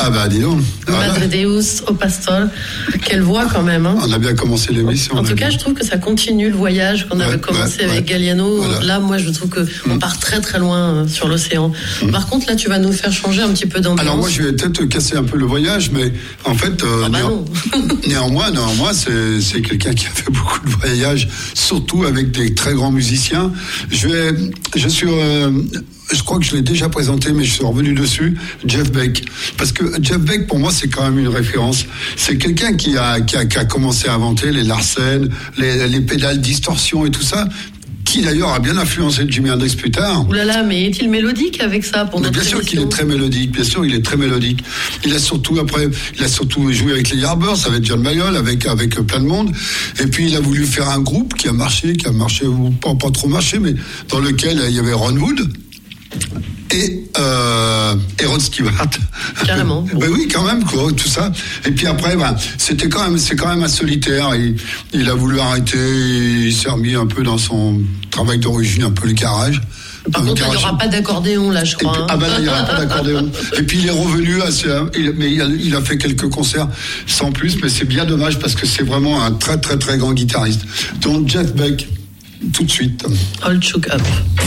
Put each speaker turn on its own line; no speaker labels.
Ah bah dis donc.
Madre Deus au Pastor. Quelle voix quand même. Hein.
On a bien commencé l'émission.
En tout cas, je trouve que ça continue le voyage qu'on avait commencé avec Galliano. Voilà. Là, moi, je trouve qu'on part très très loin sur l'océan. Par contre, là, tu vas nous faire changer un petit peu d'ambiance.
Alors moi, je vais peut-être casser un peu le voyage, mais en fait, néanmoins, c'est quelqu'un qui a fait beaucoup de voyages, surtout avec des très grands musiciens. Je crois que je l'ai déjà présenté, mais je suis revenu dessus, Jeff Beck. Parce que Jeff Beck, pour moi, c'est quand même une référence. C'est quelqu'un qui a commencé à inventer les Larsen, les pédales distorsion et tout ça, qui d'ailleurs a bien influencé Jimi Hendrix plus tard.
Ouh là là, mais est-il mélodique avec ça pour notre émission ?
Bien sûr qu'il est très mélodique, bien sûr, il est très mélodique. Il a surtout joué avec les Yardbirds, avec John Mayall, avec plein de monde. Et puis il a voulu faire un groupe qui a marché, ou pas trop marché, mais dans lequel il y avait Ron Wood. Et Rod Stewart.
Carrément.
Ben oui, quand même, quoi, tout ça. Et puis après, c'est quand même un solitaire. Il a voulu arrêter, il s'est remis un peu dans son travail d'origine, un peu le garage.
Par contre, il n'y aura pas d'accordéon, là, je crois.
Puis, il n'y aura pas d'accordéon. Et puis, il est revenu, mais il a fait quelques concerts sans plus, mais c'est bien dommage parce que c'est vraiment un très, très, très grand guitariste. Donc, Jeff Beck, tout de suite.
All Shook Up.